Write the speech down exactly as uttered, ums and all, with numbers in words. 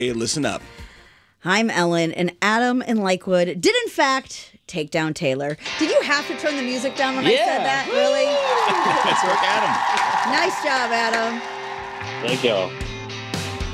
Hey, listen up. I'm Ellen, and Adam in Lakewood did, in fact, take down Taylor. Did you have to turn the music down when Yeah. I said that? Really? Let's work, Adam. Nice job, Adam. Thank y'all.